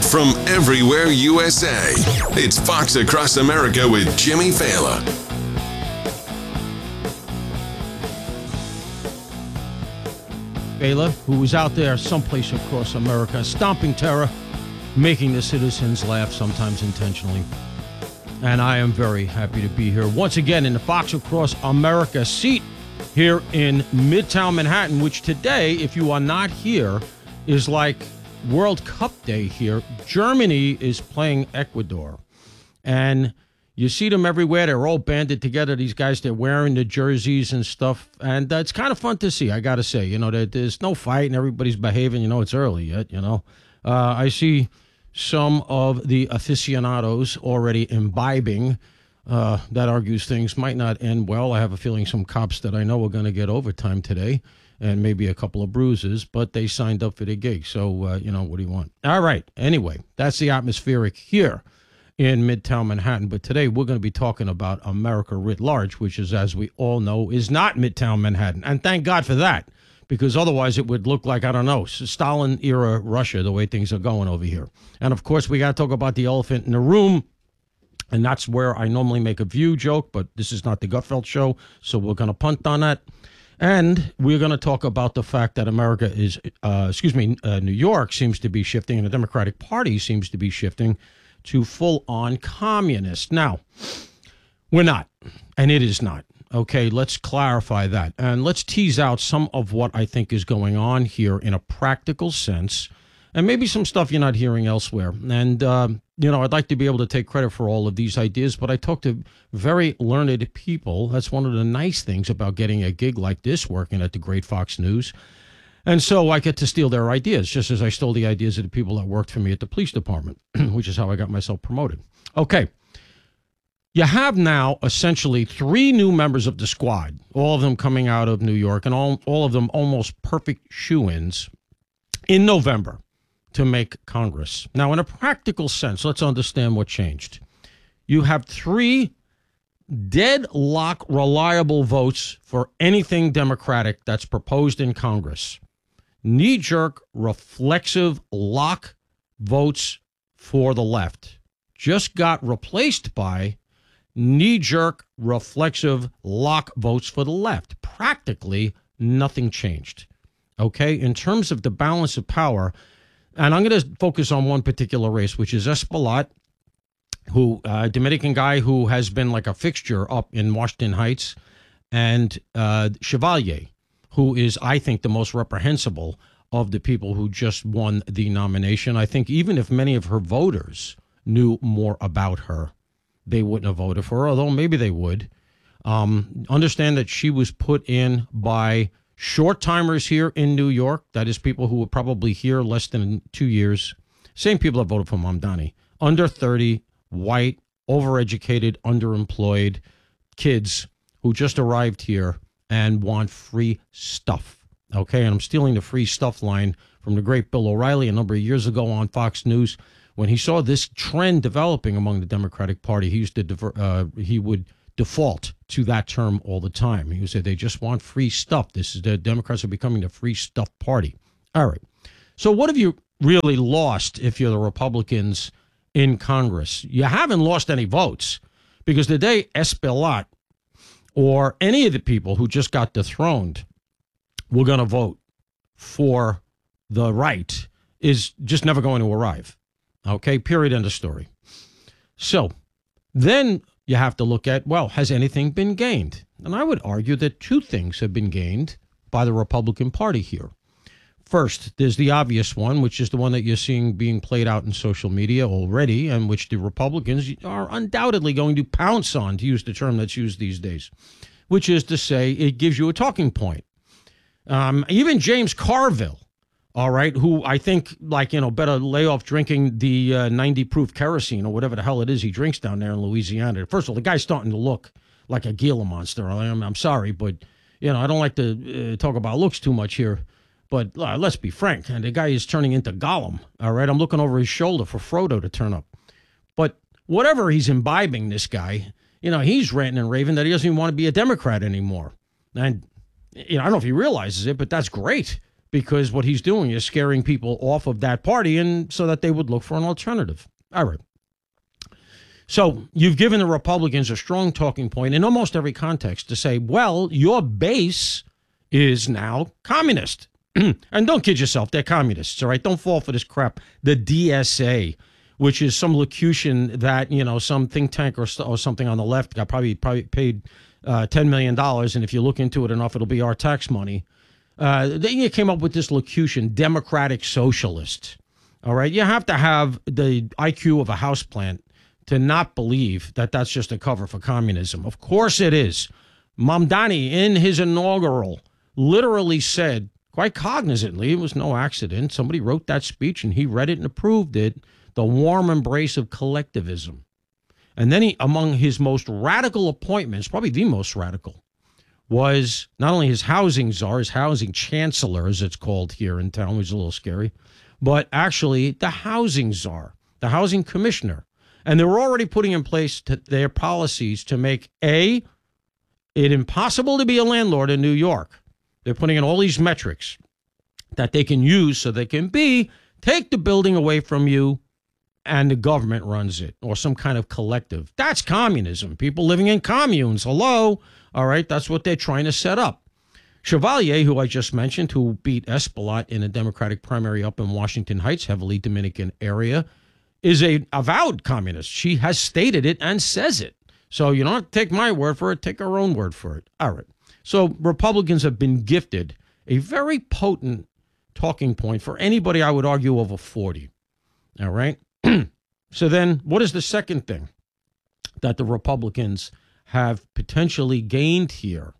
from everywhere USA. It's Fox Across America with Jimmy Failla. Failla, who was out there someplace across America, stomping terror, making the citizens laugh, sometimes intentionally. And I am very happy to be here once again in the Fox Across America seat here in Midtown Manhattan, which today, if you are not here, is like World Cup Day here. Germany is playing Ecuador. And you see them everywhere. They're all banded together. These guys, they're wearing the jerseys and stuff. And it's kind of fun to see, I got to say. You know, there's no fight and everybody's behaving. You know, it's early yet, you know. I see some of the aficionados already imbibing. That argues things might not end well. I have a feeling some cops that I know are going to get overtime today and maybe a couple of bruises, but they signed up for the gig. So, you know, what do you want? All right. Anyway, that's the atmospheric here in Midtown Manhattan. But today we're going to be talking about America writ large, which is, as we all know, is not Midtown Manhattan. And thank God for that, because otherwise it would look like, I don't know, Stalin-era Russia, the way things are going over here. And, of course, we got to talk about the elephant in the room. And that's where I normally make a view joke, but this is not the Gutfeld show, so we're going to punt on that. And we're going to talk about the fact that America is, New York seems to be shifting, and the Democratic Party seems to be shifting to full-on communist. Now, we're not, and it is not. Okay, let's clarify that. And let's tease out some of what I think is going on here in a practical sense, and maybe some stuff you're not hearing elsewhere. And, you know, I'd like to be able to take credit for all of these ideas, but I talk to very learned people. That's one of the nice things about getting a gig like this, working at the great Fox News. And so I get to steal their ideas, just as I stole the ideas of the people that worked for me at the police department, which is how I got myself promoted. Okay. You have now essentially 3 new members of the squad, all of them coming out of New York, and all of them almost perfect shoo-ins in November to make Congress. Now, in a practical sense, let's understand what changed. You have 3 deadlock reliable votes for anything Democratic that's proposed in Congress. Knee-jerk, reflexive lock votes for the left just got replaced by knee-jerk, reflexive lock votes for the left. Practically nothing changed. Okay? In terms of the balance of power, and I'm going to focus on one particular race, which is Espaillat, who a Dominican guy who has been like a fixture up in Washington Heights, and Chevalier, who is, I think, the most reprehensible of the people who just won the nomination. I think even if many of her voters knew more about her, they wouldn't have voted for her, although maybe they would. Understand that she was put in by short-timers here in New York. That is people who were probably here less than 2 years. Same people that voted for Mamdani. Under 30, white, overeducated, underemployed kids who just arrived here and want free stuff. Okay, and I'm stealing the free stuff line from the great Bill O'Reilly a number of years ago on Fox News. When he saw this trend developing among the Democratic Party, he would default to that term all the time. He would say they just want free stuff. The Democrats are becoming the free stuff party. All right. So what have you really lost if you're the Republicans in Congress? You haven't lost any votes, because the day Espaillat or any of the people who just got dethroned were going to vote for the right is just never going to arrive. Okay, period, end of story. So then you have to look at, well, has anything been gained? And I would argue that 2 things have been gained by the Republican Party here. First, there's the obvious one, which is the one that you're seeing being played out in social media already, and which the Republicans are undoubtedly going to pounce on, to use the term that's used these days, which is to say it gives you a talking point. Even James Carville, all right, who I think, like, you know, better lay off drinking the 90-proof kerosene or whatever the hell it is he drinks down there in Louisiana. First of all, the guy's starting to look like a Gila monster. I'm sorry, but, you know, I don't like to talk about looks too much here. But let's be frank, and the guy is turning into Gollum, all right? I'm looking over his shoulder for Frodo to turn up. But whatever he's imbibing, this guy, you know, he's ranting and raving that he doesn't even want to be a Democrat anymore. And, you know, I don't know if he realizes it, but that's great. because what he's doing is scaring people off of that party and so that they would look for an alternative. All right. So you've given the Republicans a strong talking point in almost every context to say, well, your base is now communist. And don't kid yourself, they're communists, all right? Don't fall for this crap. The DSA, which is some locution that, some think tank or something on the left got probably paid $10 million. And if you look into it enough, it'll be our tax money. They came up with this locution, democratic socialist. All right. You have to have the IQ of a houseplant to not believe that that's just a cover for communism. Of course it is. Mamdani, in his inaugural, literally said, quite cognizantly, it was no accident. Somebody wrote that speech and he read it and approved it, the warm embrace of collectivism. And then among his most radical appointments, probably the most radical, was not only his housing czar, his housing chancellor, as it's called here in town, which is a little scary, but actually the housing czar, the housing commissioner. And they were already putting in place their policies to make it impossible to be a landlord in New York. They're putting in all these metrics that they can use so they can take the building away from you and the government runs it, or some kind of collective. That's communism. People living in communes. Hello. All right. That's what they're trying to set up. Chevalier, who I just mentioned, who beat Espelot in a Democratic primary up in Washington Heights, heavily Dominican area, is a avowed communist. She has stated it and says it. So you don't have to take my word for it. Take our own word for it. All right. So Republicans have been gifted a very potent talking point for anybody, I would argue, over 40. All right. So then what is the second thing that the Republicans have potentially gained here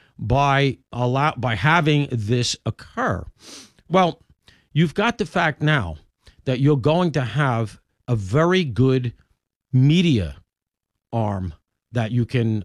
by having this occur? Well, you've got the fact now that you're going to have a very good media arm that you can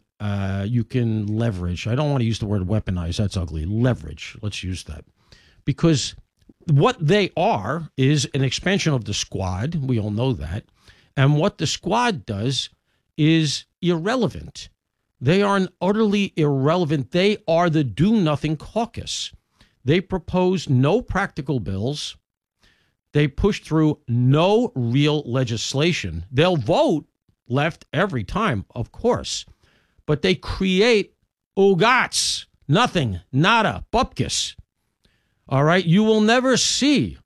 leverage. I don't want to use the word weaponize. That's ugly. Leverage. Let's use that. Because what they are is an expansion of the Squad. We all know that. And what the Squad does is irrelevant. They are utterly irrelevant. They are the do-nothing caucus. They propose no practical bills. They push through no real legislation. They'll vote left every time, of course. But they create ugats, nothing, nada, bupkis. All right? You will never see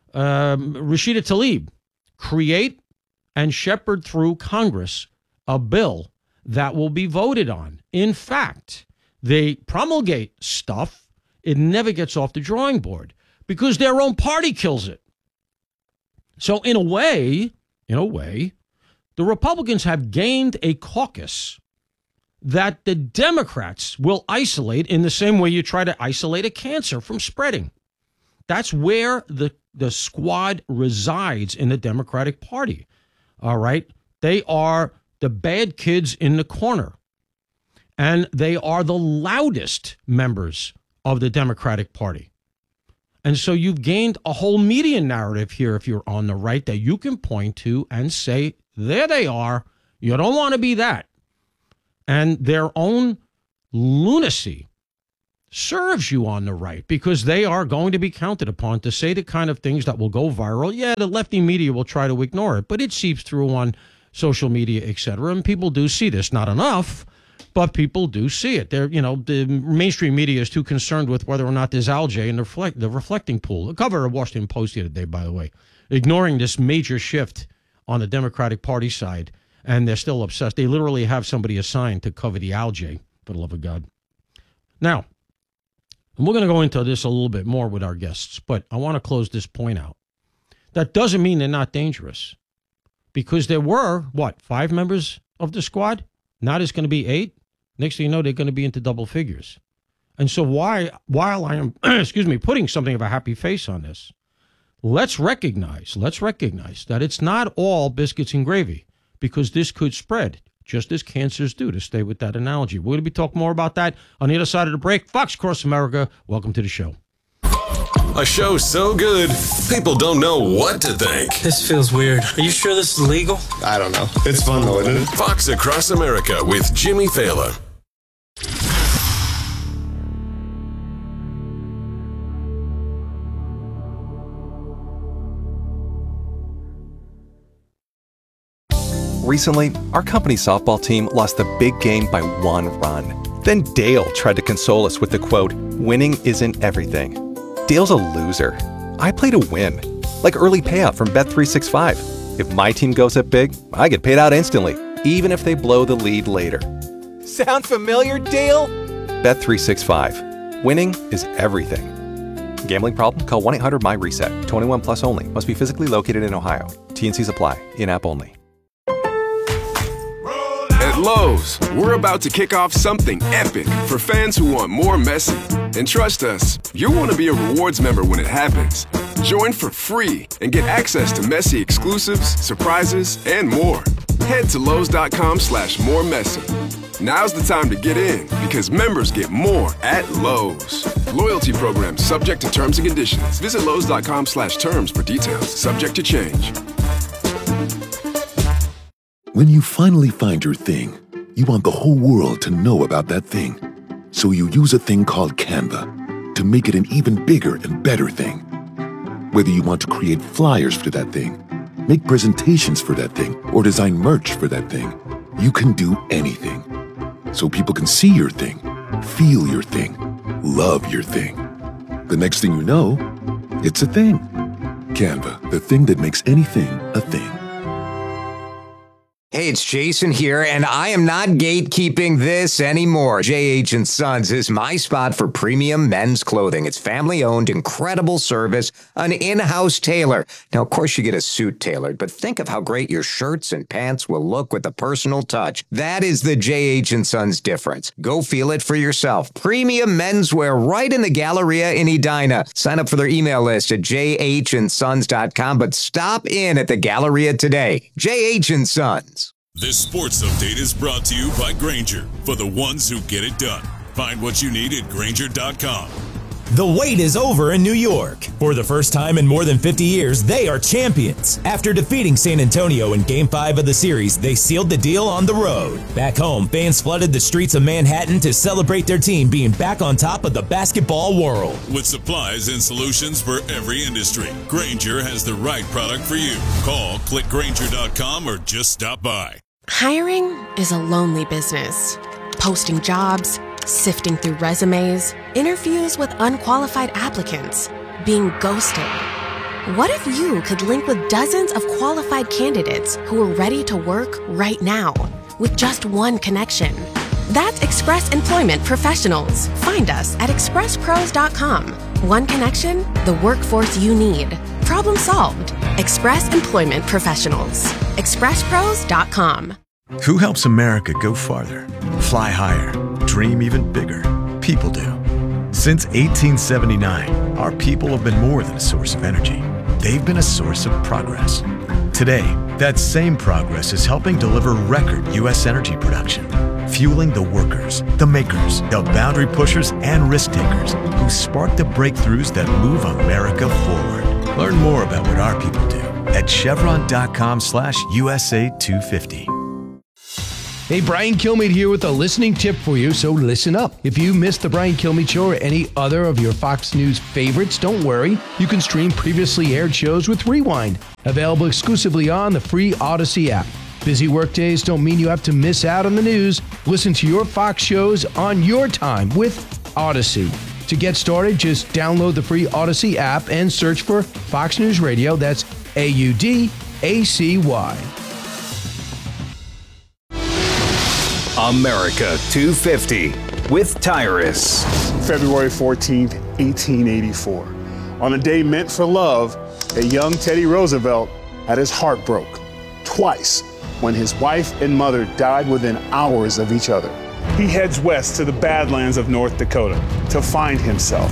Rashida Tlaib create and shepherd through Congress a bill that will be voted on. In fact, they promulgate stuff. It never gets off the drawing board because their own party kills it. So in a way, the Republicans have gained a caucus that the Democrats will isolate in the same way you try to isolate a cancer from spreading. That's where the Squad resides in the Democratic Party. All right? They are the bad kids in the corner. And they are the loudest members of the Democratic Party. And so you've gained a whole media narrative here, if you're on the right, that you can point to and say, there they are. You don't want to be that. And their own lunacy serves you on the right because they are going to be counted upon to say the kind of things that will go viral. Yeah, the lefty media will try to ignore it, but it seeps through on social media, etc. And people do see this. Not enough, but people do see it. They're, the mainstream media is too concerned with whether or not there's algae in the reflecting pool. The cover of Washington Post the other day, by the way, ignoring this major shift on the Democratic Party side, and they're still obsessed. They literally have somebody assigned to cover the algae, for the love of God. Now, and we're going to go into this a little bit more with our guests, but I want to close this point out. That doesn't mean they're not dangerous, because there were, 5 members of the Squad? Now there's going to be 8. Next thing you know, they're going to be into double figures. And so while I am, putting something of a happy face on this, let's recognize that it's not all biscuits and gravy, because this could spread, just as cancers do, to stay with that analogy. We're going to be talking more about that on the other side of the break. Fox Across America, welcome to the show. A show so good, people don't know what to think. This feels weird. Are you sure this is legal? I don't know. It's fun though, isn't it? Fox Across America with Jimmy Failla. Recently, our company softball team lost the big game by 1 run. Then Dale tried to console us with the quote, "Winning isn't everything." Dale's a loser. I play to win. Like early payout from Bet365. If my team goes up big, I get paid out instantly, even if they blow the lead later. Sound familiar, Dale? Bet365. Winning is everything. Gambling problem? Call 1-800-MY-RESET. 21 plus only. Must be physically located in Ohio. T&Cs apply. In-app only. At Lowe's, we're about to kick off something epic for fans who want more Messi. And trust us, you'll want to be a rewards member when it happens. Join for free and get access to Messi exclusives, surprises, and more. Head to Lowe's.com/moremessy. Now's the time to get in because members get more at Lowe's. Loyalty program subject to terms and conditions. Visit Lowe's.com/terms for details. Subject to change. When you finally find your thing, you want the whole world to know about that thing. So you use a thing called Canva to make it an even bigger and better thing. Whether you want to create flyers for that thing, make presentations for that thing, or design merch for that thing, you can do anything. So people can see your thing, feel your thing, love your thing. The next thing you know, it's a thing. Canva, the thing that makes anything a thing. Hey, it's Jason here, and I am not gatekeeping this anymore. J.H. & Sons is my spot for premium men's clothing. It's family-owned, incredible service, an in-house tailor. Now, of course, you get a suit tailored, but think of how great your shirts and pants will look with a personal touch. That is the J.H. & Sons difference. Go feel it for yourself. Premium menswear right in the Galleria in Edina. Sign up for their email list at jhnSons.com, but stop in at the Galleria today. J.H. & Sons. This sports update is brought to you by Grainger, for the ones who get it done. Find what you need at Grainger.com. The wait is over in New York. For the first time in more than 50 years, they are champions. After defeating San Antonio in Game 5 of the series, they sealed the deal on the road. Back home, fans flooded the streets of Manhattan to celebrate their team being back on top of the basketball world. With supplies and solutions for every industry, Grainger has the right product for you. Call, click Grainger.com, or just stop by. Hiring is a lonely business. Posting jobs, sifting through resumes, interviews with unqualified applicants, being ghosted. What if you could link with dozens of qualified candidates who are ready to work right now with just one connection? That's Express Employment Professionals. Find us at expresspros.com. One connection, the workforce you need. Problem solved. Express Employment Professionals. expresspros.com. Who helps America go farther, fly higher, dream even bigger? People do. Since 1879, our people have been more than a source of energy. They've been a source of progress. Today, that same progress is helping deliver record U.S. energy production, fueling the workers, the makers, the boundary pushers, and risk takers who spark the breakthroughs that move America forward. Learn more about what our people do at chevron.com/USA250. Hey, Brian Kilmeade here with a listening tip for you, so listen up. If you missed the Brian Kilmeade Show or any other of your Fox News favorites, don't worry. You can stream previously aired shows with Rewind, available exclusively on the free Odyssey app. Busy workdays don't mean you have to miss out on the news. Listen to your Fox shows on your time with Odyssey. To get started, just download the free Odyssey app and search for Fox News Radio. That's AUDACY. America 250 with Tyrus. February 14th, 1884. On a day meant for love, a young Teddy Roosevelt had his heart broke twice when his wife and mother died within hours of each other. He heads west to the Badlands of North Dakota to find himself.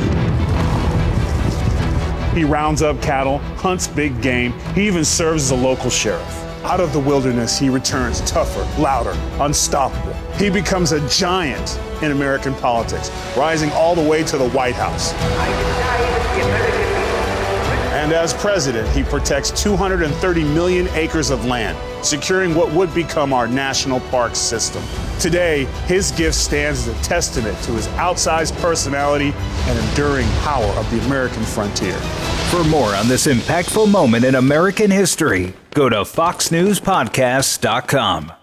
He rounds up cattle, hunts big game. He even serves as a local sheriff. Out of the wilderness, he returns tougher, louder, unstoppable. He becomes a giant in American politics, rising all the way to the White House. And as president, he protects 230 million acres of land, securing what would become our national park system. Today, his gift stands as a testament to his outsized personality and enduring power of the American frontier. For more on this impactful moment in American history, Go to foxnewspodcast.com.